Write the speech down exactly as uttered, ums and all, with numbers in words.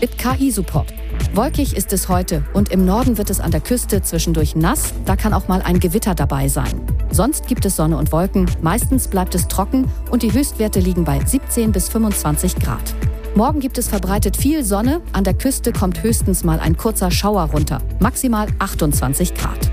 Mit K I-Support. Wolkig ist es heute und im Norden wird es an der Küste zwischendurch nass, da kann auch mal ein Gewitter dabei sein. Sonst gibt es Sonne und Wolken, meistens bleibt es trocken und die Höchstwerte liegen bei siebzehn bis fünfundzwanzig Grad. Morgen gibt es verbreitet viel Sonne, an der Küste kommt höchstens mal ein kurzer Schauer runter, maximal achtundzwanzig Grad.